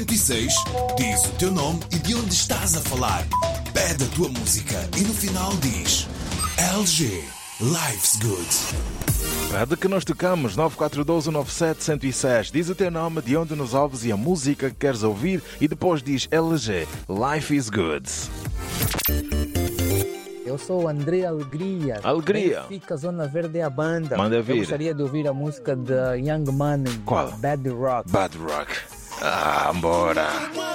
106 diz o teu nome e de onde estás a falar. Pede a tua música e no final diz LG Life's Good. Pede que nós tocamos 942-197-106. Diz o teu nome, de onde nos ouves e a música que queres ouvir e depois diz LG Life is Good. Eu sou o André Alegria. Alegria. Fica Zona Verde é a banda. Manda vir. Eu gostaria de ouvir a música de Young Money. Qual? Bad Rock. Bad Rock. Ah, bora.